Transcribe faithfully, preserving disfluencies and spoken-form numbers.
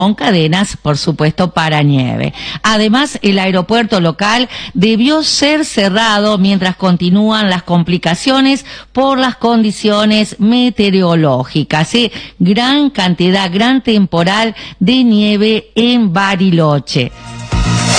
con cadenas, por supuesto, para nieve. Además, el aeropuerto local debió ser cerrado mientras continúan las complicaciones por las condiciones meteorológicas. ¿Sí? Gran cantidad, gran temporal de nieve en Bariloche.